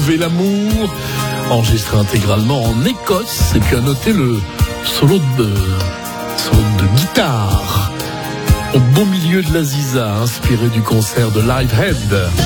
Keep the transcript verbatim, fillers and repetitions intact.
trouver l'amour, enregistré intégralement en Écosse, et puis à noter le solo de, solo de guitare au beau milieu de la Ziza, inspiré du concert de Livehead.